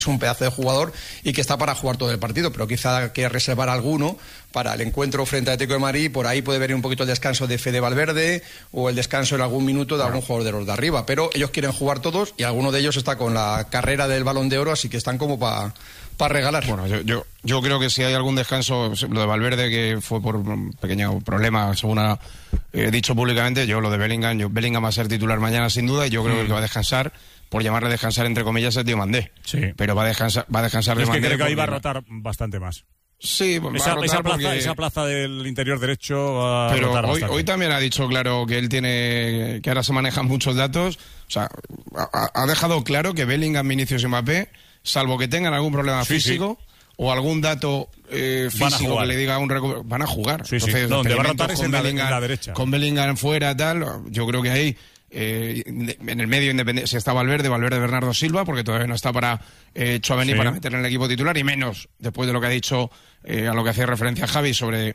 es un pedazo de jugador y que está para jugar todo el partido, pero quizá quiere reservar alguno para el encuentro frente al Atlético de Madrid. Por ahí puede venir un poquito el descanso de Fede Valverde o el descanso en algún minuto de algún jugador de los de arriba, pero ellos quieren jugar todos y alguno de ellos está con la carrera del Balón de Oro, así que están como para regalar. Bueno, yo creo que si hay algún descanso, lo de Valverde, que fue por un pequeño problema, según ha dicho públicamente, yo lo de Bellingham va a ser titular mañana sin duda, y yo creo que el que va a descansar, por llamarle descansar entre comillas, es Diomandé. Sí. Pero va a descansar Diomandé. Es que creo que ahí va a rotar bastante más. Sí, esa plaza del interior derecho va a rotar bastante. Hoy también ha dicho claro que él tiene, que ahora se manejan muchos datos, o sea, ha dejado claro que Bellingham, Vinicius y Mbappé, salvo que tengan algún problema físico o algún dato físico que le diga van a jugar. Sí, entonces, donde va a rotar es en la derecha. Con Bellingham fuera, tal, yo creo que ahí en el medio independiente, si está Valverde, Bernardo Silva, porque todavía no está para Tchouaméni para meter en el equipo titular, y menos después de lo que ha dicho, a lo que hacía referencia Javi sobre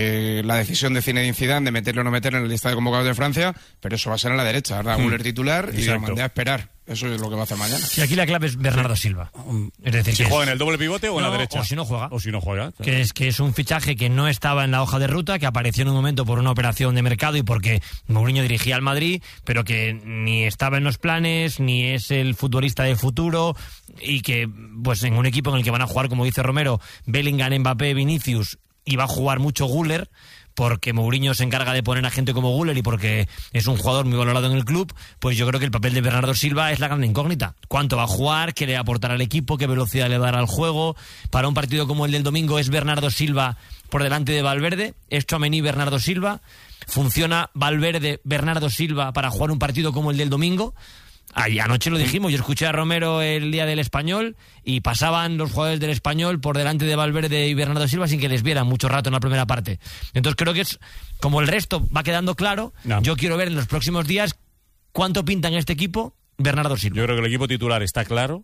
la decisión de Zinedine Zidane de meterlo o no meterlo en la lista de convocados de Francia, pero eso va a ser en la derecha, ¿verdad? Güler titular. Exacto. Y lo mandé a esperar. Eso es lo que va a hacer mañana. Y aquí la clave es Bernardo Silva. Es decir, si juega en el doble pivote o en la derecha. O si no juega. Claro. Que es un fichaje que no estaba en la hoja de ruta, que apareció en un momento por una operación de mercado y porque Mourinho dirigía al Madrid, pero que ni estaba en los planes, ni es el futbolista de futuro, y que pues en un equipo en el que van a jugar, como dice Romero, Bellingham, Mbappé, Vinicius, y va a jugar mucho Güler, porque Mourinho se encarga de poner a gente como Güler y porque es un jugador muy valorado en el club, pues yo creo que el papel de Bernardo Silva es la gran incógnita. ¿Cuánto va a jugar? ¿Qué le va a aportar al equipo? ¿Qué velocidad le dará al juego? Para un partido como el del domingo, ¿es Bernardo Silva por delante de Valverde? ¿Es Tchouaméni Bernardo Silva? ¿Funciona Valverde Bernardo Silva para jugar un partido como el del domingo? Anoche lo dijimos, yo escuché a Romero el día del Español y pasaban los jugadores del Español por delante de Valverde y Bernardo Silva sin que les vieran mucho rato en la primera parte. Entonces creo que es, como el resto va quedando claro, yo quiero ver en los próximos días cuánto pinta en este equipo Bernardo Silva. Yo creo que el equipo titular está claro,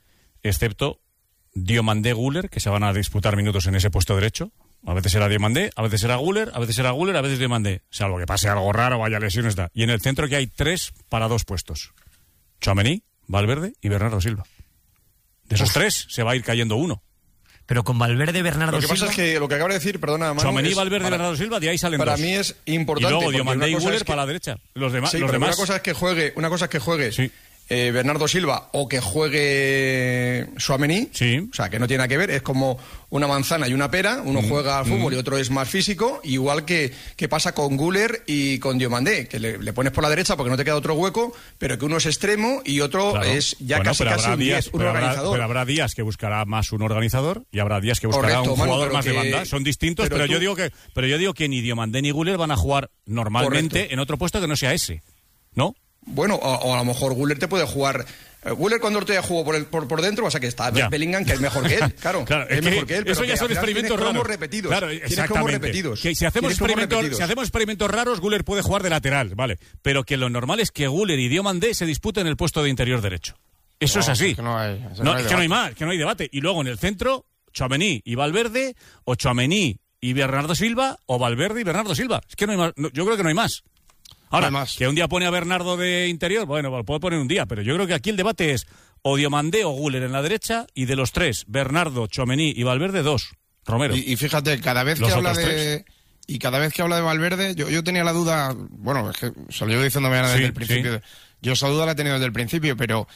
excepto Diomandé, Güler, que se van a disputar minutos en ese puesto derecho. A veces será Diomandé, a veces será Güler, a veces Diomandé, salvo que pase algo raro, vaya lesiones. Y en el centro que hay 3 para 2 puestos. Tchouaméni, Valverde y Bernardo Silva. De esos 3 se va a ir cayendo uno. Pero con Valverde, Bernardo Silva... Lo que pasa es que lo que acaba de decir, perdona, Manu... Tchouaméni, Valverde, Bernardo Silva, de ahí salen para 2. Para mí es importante... Y luego Diomandé y Güler para la derecha. Los demás... Una cosa es que juegue sí. Bernardo Silva o que juegue Tchouaméni, o sea, que no tiene nada que ver, es como una manzana y una pera, uno juega al fútbol y otro es más físico, igual que pasa con Güler y con Diomandé, que le pones por la derecha porque no te queda otro hueco, pero que uno es extremo y otro es ya casi un organizador. Pero habrá días que buscará más un organizador y habrá días que buscará un jugador más de banda, son distintos, pero yo digo que ni Diomandé ni Güler van a jugar normalmente en otro puesto que no sea ese, ¿no? Bueno, o a lo mejor Güler te puede jugar. Güler cuando Ortega jugó por dentro, pasa que está Bellingham, que es mejor que él, claro es mejor que él. Eso ya son experimentos raros. Repetidos. Claro, exactamente. Que si hacemos experimentos raros, Güler puede jugar de lateral, vale. Pero que lo normal es que Güler y Diomandé se disputen el puesto de interior derecho. Eso es así. Es que no hay más, que no hay debate. Y luego en el centro, Tchouaméni y Valverde, o Tchouaméni y Bernardo Silva, o Valverde y Bernardo Silva. Es que no hay más. Yo creo que no hay más. Ahora, que un día pone a Bernardo de interior, bueno, lo puede poner un día, pero yo creo que aquí el debate es o Diomandé o Güler en la derecha, y de los 3, Bernardo, Tchouaméni y Valverde, 2. Romero. Y fíjate, cada vez que habla de Valverde, yo tenía la duda, bueno, es que se lo llevo diciendo desde el principio. Yo esa duda la he tenido desde el principio, pero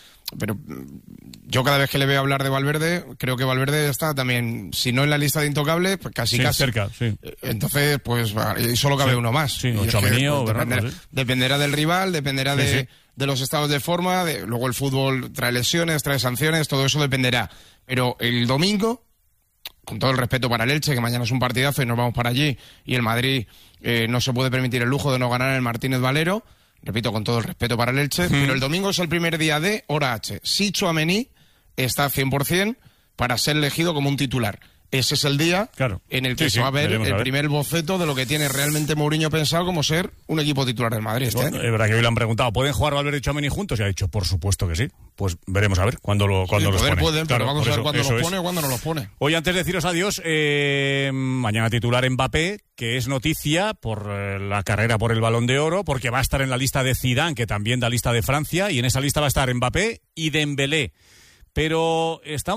yo cada vez que le veo hablar de Valverde, creo que Valverde está también, si no en la lista de intocables, pues casi cerca, sí. Entonces, pues solo cabe uno más. Sí, dependerá del rival, dependerá de los estados de forma, luego el fútbol trae lesiones, trae sanciones, todo eso dependerá. Pero el domingo, con todo el respeto para el Elche, que mañana es un partidazo y nos vamos para allí, y el Madrid no se puede permitir el lujo de no ganar en el Martínez Valero, repito, con todo el respeto para el Elche, pero el domingo es el primer día de hora H. Si Tchouaméni está 100% para ser elegido como un titular. Ese es el día en el que se va a ver el primer boceto de lo que tiene realmente Mourinho pensado como ser un equipo titular del Madrid. Es verdad que hoy le han preguntado, ¿pueden jugar Valverde y Tchouaméni juntos? Y ha dicho, por supuesto que sí. Pues veremos a ver cuándo los pone. Pueden, pero vamos a ver cuándo los pone o cuándo no los pone. Hoy, antes de deciros adiós, mañana titular Mbappé, que es noticia por la carrera por el Balón de Oro, porque va a estar en la lista de Zidane, que también da lista de Francia, y en esa lista va a estar Mbappé y Dembélé. Pero estamos